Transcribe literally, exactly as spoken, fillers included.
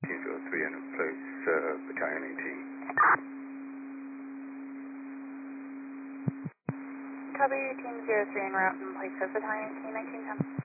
Team zero three in place, uh, battalion eighteen. Copy, Team zero three en route in place of battalion eighteen, nineteen ten.